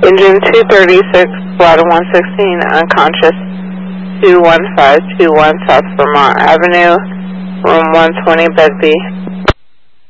Engine 236, bottom 116, unconscious, 21521 South Vermont Avenue, room 120, bed B.